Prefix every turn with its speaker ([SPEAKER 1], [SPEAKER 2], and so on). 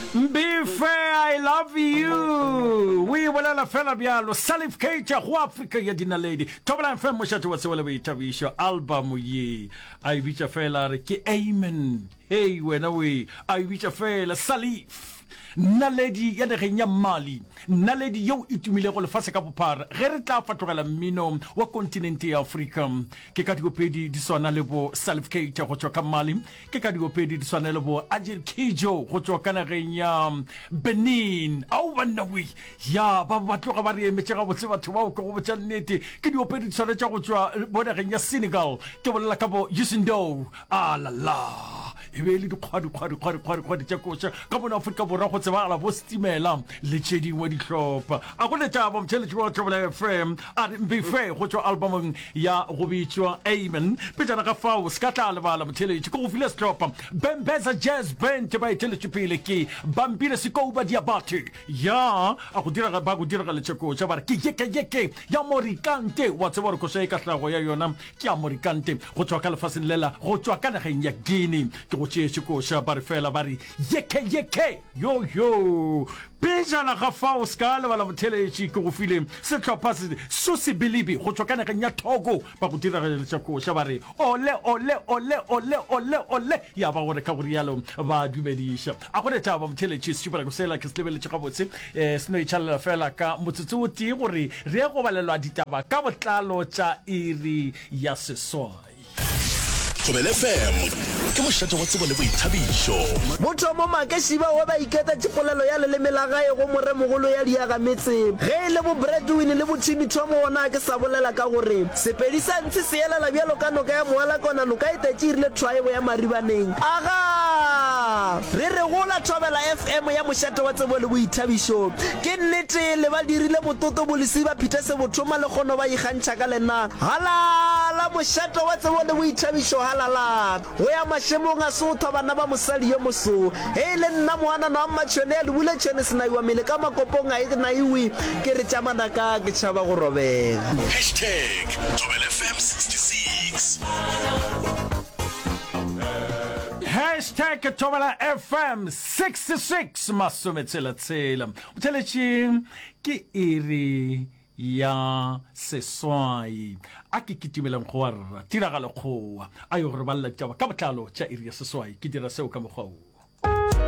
[SPEAKER 1] Be fair, I love you. We wala la fela bialo. Salif Keita, who Africa ya dina lady. Tobala and femme shatu whatsoever we tavisho album ye. I wish a fella ki amen. Hey, when away. I wish a fella Salif. Naledi ya de renya mali naledi yo itumile go le fase ka bophara ge re tla fatogela mmino wa kontinente ya Africa ke ka digopedi di swana le bo Salif Keita go tswa ka mali ke ka digopedi di swana le bo Ajil Kijo go tswa ka nageng Benin au banawi ya ba tloga ba re emetse ga botse batho ba go botsa nnete ke digopedi di swana tsa go tswa bo nageng ya Senegal ke bolela ka bo Yusindo la la ebele di khwadi tsa koša ka bona Afrika borwa go tseba la bo stimela le tshedi wa ditlhopha a go leta ba mtshele tshwa Travel FM a Be Fair go tswa album ya go bitswa Amen petana ka fao skatla le bala mtshele tshi go file stop Bembeza Jazz Band ba itele tshipile ki bambile sikoba diabati ya a go dira le tsheko tsa ba ke yeke ya morikante wa tseba go se ka tlago ya yona ke ya morikante go tswa ka lefatseng lela go tswa ka nageng ya Guinea ke go tsheko sha ba re fela ba re yeke yo Pejana Rafao Scala wala mtelechi ko file se tropasi so se bilibi go tswa kana nya Togo ba go dira le tsako shabare ole ya ba gore ka go rialo ba dumedisha a go leta ba mtelechi super go sela ke slebele tshikabotse sno ichala fela ka motsotso o ti gore re go balelwa ditaba ka botlalo tsa iri ya sesoi
[SPEAKER 2] Travel FM ke mošate wa tsebo le boithabišo
[SPEAKER 3] motho mo makashiba wa ba iketa tshipolelo ya leleme la gae go more mogolo ya diaga metse ge le bo breadwin le bo Timmy Thomo ona ke sa bolela ka gore sepedi sa ntse se elela bjalo ka noka ya moala kona noka itetsirile tribe ya maribaneng aga re gola Travel FM ya mošate wa tsebo le boithabišo ke nnete le ba dirile mototo bolisiba Peter se bothoma le gono ba igantša ka lena halala mošate wa tsebo le boithabišo halala o ya mashemong a sotho bana ba mosadi yo moso le nna moana na mmatshone ya lebule tshene sena iwa mele ka makopong a na iwi ke re tsamana ka ke tshaba go robega
[SPEAKER 2] #TravelFM66
[SPEAKER 1] #Tobela FM 66 masometsela motelechi ke iri ya seswai a ke kitimelang go warra tiragalo khoa ayo re balla taba ka botlalo tša iri ya seswai ke dira seo ka mogau